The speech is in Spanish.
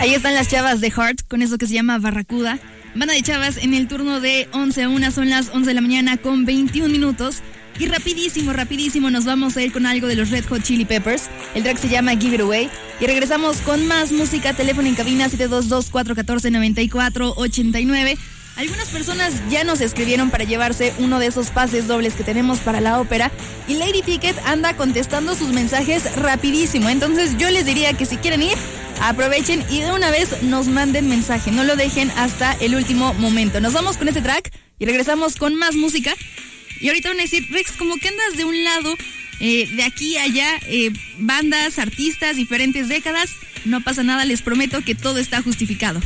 Ahí están las chavas de Heart con eso que se llama Barracuda. Banda de chavas en el turno de 11 a 1, son las 11 de la mañana con 21 minutos. Y rapidísimo nos vamos a ir con algo de los Red Hot Chili Peppers. El track se llama Give It Away. Y regresamos con más música. Teléfono en cabina 722-414-9489. Algunas personas ya nos escribieron para llevarse uno de esos pases dobles que tenemos para la ópera. Y Lady Ticket anda contestando sus mensajes rapidísimo. Entonces yo les diría que si quieren ir, aprovechen y de una vez nos manden mensaje. No lo dejen hasta el último momento. Nos vamos con este track y regresamos con más música. Y ahorita van a decir, Rex, como que andas de un lado, de aquí a allá, bandas, artistas, diferentes décadas. No pasa nada, les prometo que todo está justificado.